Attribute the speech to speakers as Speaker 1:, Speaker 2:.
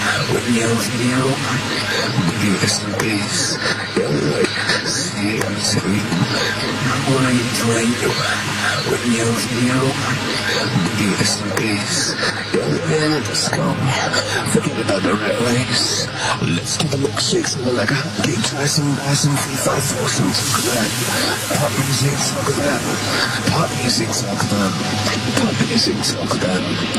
Speaker 1: Give you some peace. See, I'm telling you. Give you some peace. Let's go. Forget about the red race. Let's do the milkshakes and the like. Get try some, buy some, free, 5, 4, some, talk of that. Pop music, talk of that. Pop music, talk of that. Pop music, talk of that.